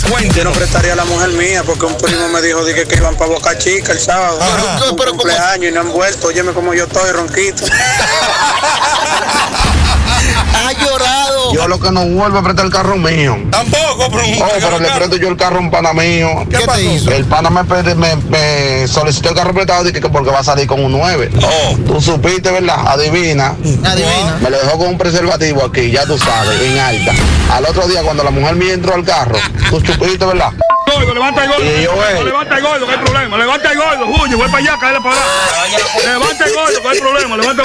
Yo no prestaría a la mujer mía porque un primo me dijo que iban para Boca Chica el sábado. Pero cumpleaños y no han vuelto. Óyeme como yo estoy, ronquito. Ha llorado. Yo lo que no vuelvo a prestar el carro mío. Tampoco, pero le presto yo el carro a un pana mío. ¿Qué te hizo? El pana me solicitó el carro prestado porque va a salir con un 9. Tú supiste, ¿verdad? Adivina. Me lo dejó con un preservativo aquí, ya tú sabes, en alta. Al otro día, cuando la mujer mía entró al carro, tú supiste, ¿verdad? Gordo, levanta el gordo. Levanta el gordo, que hay problema. Levanta el gordo, Julio, voy para allá, cállate para allá. Levanta el gordo, que hay problema. Levanta